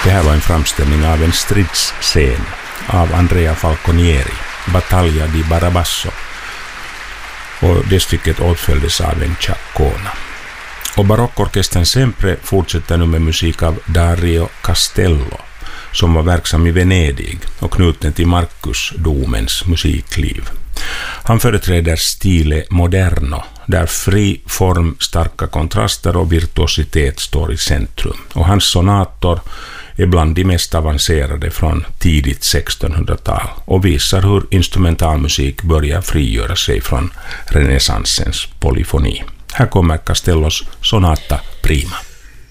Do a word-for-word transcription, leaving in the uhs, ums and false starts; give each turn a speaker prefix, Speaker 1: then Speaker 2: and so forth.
Speaker 1: Det här var en framställning av en stridsscen av Andrea Falconieri, Battaglia di Barabasso, och det stycket åtföljdes av en chaccona. Och barockorkestern Sempre fortsätter nu med musik av Dario Castello, som var verksam i Venedig och knuten till Markusdomens musikliv. Han företräder stile moderno, där fri form, starka kontraster och virtuositet står i centrum. Och hans sonator är bland de mest avancerade från tidigt sextonhundratal och visar hur instrumentalmusik börjar frigöra sig från renässansens polyfoni. Här kommer Castellos Sonata Prima.